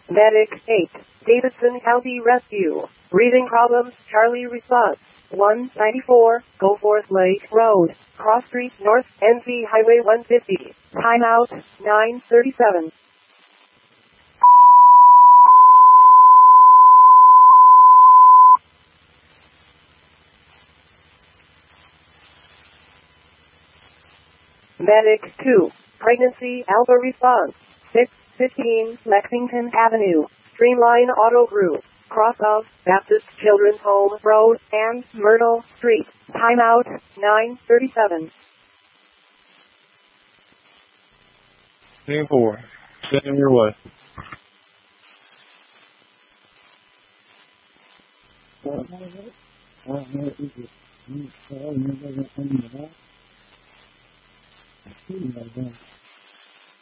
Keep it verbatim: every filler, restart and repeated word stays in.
Medic eight, Davidson County Rescue. Breathing problems, Charlie response. one ninety-four, Goforth Lake Road, Cross Street North, N C Highway one fifty. Timeout, nine thirty-seven. Medic two, Pregnancy Alpha response. six fifteen, Lexington Avenue, Streamline Auto Group, cross of Baptist Children's Home Road and Myrtle Street. Timeout, nine thirty-seven. Team four, send your way.